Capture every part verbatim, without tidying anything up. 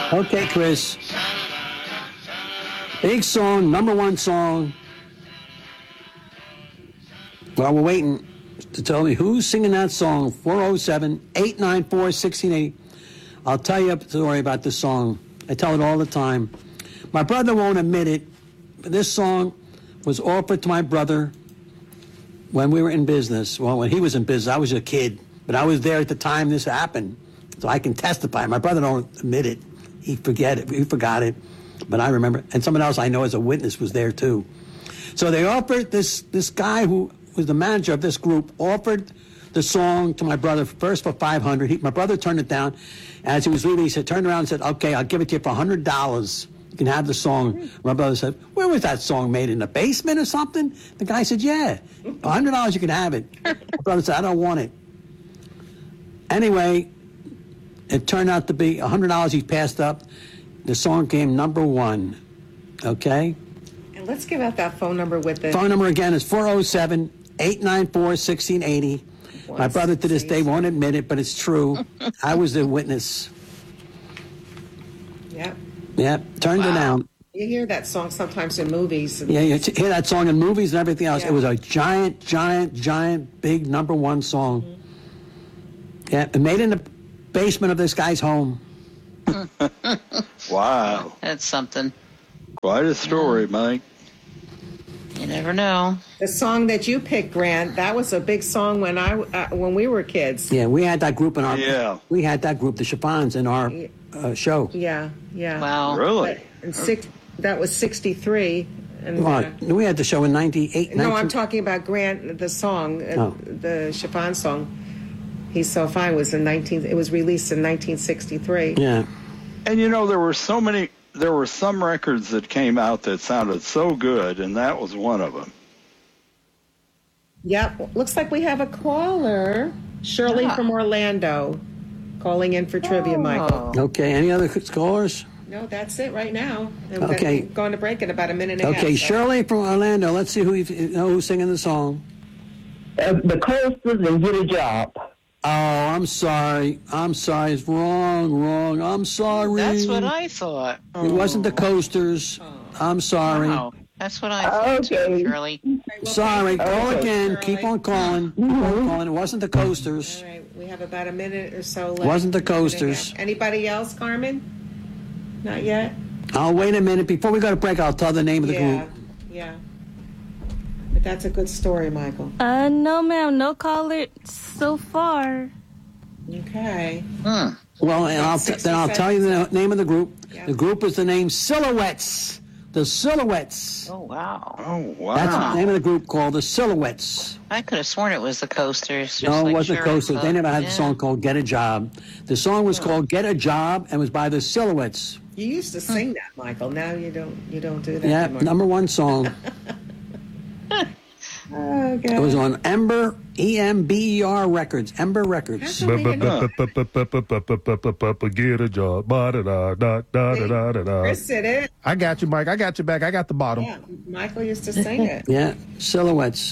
Okay, Chris. Big song, number one song. Well, we're waiting to tell me who's singing that song. four oh seven, eight nine four, one six eight zero. I'll tell you a story about this song. I tell it all the time. My brother won't admit it, but this song was offered to my brother when we were in business. Well, when he was in business, I was a kid, but I was there at the time this happened, so I can testify. My brother don't admit it. He forget it. He forgot it, but I remember. And someone else I know as a witness was there too. So they offered this this guy who was the manager of this group offered the song to my brother first for five hundred dollars. My brother turned it down. As he was leaving, he said, turned around and said, "Okay, I'll give it to you for one hundred dollars. You can have the song." My brother said, "Where was that song made? In the basement or something?" The guy said, "Yeah, one hundred dollars you can have it." My brother said, "I don't want it." Anyway, it turned out to be one hundred dollars he passed up. The song came number one. Okay? And let's give out that phone number with the... Phone number again is four oh seven, eight nine four, one six eight zero. My brother to this day won't admit it, but it's true. I was the witness. Yep. Yep. Turned Wow. it down. You hear that song sometimes in movies. And Yeah, you hear that song in movies and everything else. Yeah. It was a giant, giant, giant, big number one song. Mm-hmm. Yeah, it made in the basement of this guy's home. Wow. That's something. Quite a story, Mike. You never know. The song that you picked, Grant, that was a big song when I uh, when we were kids. Yeah, we had that group in our. Yeah. We had that group, the Chiffons, in our uh, show. Yeah, yeah. Wow. Really? But in six, that was sixty-three. And Well, uh, we had the show in ninety-eight. no, I'm nineteen talking about Grant, the song, uh, Oh. the Chiffon song. He's So Fine was in nineteen. It was released in nineteen sixty-three. Yeah. And you know, there were so many, there were some records that came out that sounded so good, and that was one of them. Yep. Looks like we have a caller, Shirley Ah. from Orlando, calling in for trivia, Michael. Oh. Okay. Any other scores? No, that's it right now. And we're Okay. going to break in about a minute and a half. Okay, so- Shirley from Orlando. Let's see who you know who's singing the song. Uh, the Coasters and Get a Job. Oh, I'm sorry. I'm sorry. It's wrong, wrong. I'm sorry. That's what I thought. It wasn't the Coasters. I'm sorry. Wow. That's what I thought, too, Okay. Shirley. Sorry. Call Okay. again. Shirley. Keep on calling. Keep on calling. It wasn't the Coasters. All right, we have about a minute or so left. Wasn't the Minute and a Coasters. half. Anybody else, Carmen? Not yet? I'll wait a minute. Before we go to break, I'll tell the name of the yeah, group. yeah. But that's a good story, Michael. Uh, no, ma'am. No caller so far. Okay. Hmm. Well, and I'll sixty then I'll tell you the seconds. name of the group. Yeah. The group is the name Silhouettes. The Silhouettes. Oh, wow. Oh, wow. That's the name of the group called the Silhouettes. I could have sworn it was the Coasters. Just No, like it wasn't Shirley Coasters. They thought. never had Yeah. a song called Get a Job. The song was called Get a Job and was by the Silhouettes. You used to sing that, Michael. Now you don't. You don't do that Yeah, anymore. number one song. Okay. It was on Ember, E M B E R Records. Ember Records. How come we didn't- Get a job. Ba-da-da-da-da-da-da-da-da. Chris did it. I got you, Mike. I got you back. I got the bottom. Yeah, Michael used to sing it. Yeah, Silhouettes.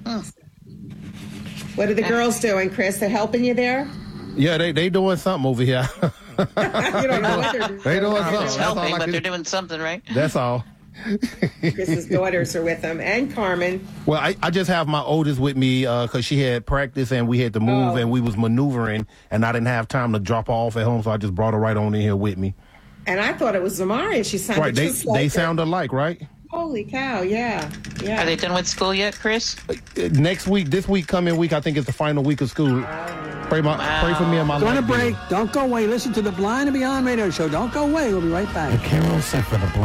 What are the girls doing, Chris? They're helping you there? Yeah, they they doing something over here. You don't know what they're doing. They doing something. It's That's all helping, I but can- they're doing something, right? That's all. Chris's daughters are with them, and Carmen. Well, I, I just have my oldest with me because she had practice and we had to move Oh. and we was maneuvering and I didn't have time to drop her off at home, so I just brought her right on in here with me. And I thought it was Zamari. She sounded Right? They just like they her. sound alike, right? Holy cow! Yeah, yeah. Are they done with school yet, Chris? Uh, Next week, this week, coming week, I think is the final week of school. Pray my pray for me and my Going to life. break. Don't go away. Listen to the Blind and Beyond radio show. Don't go away. We'll be right back. Carol set for the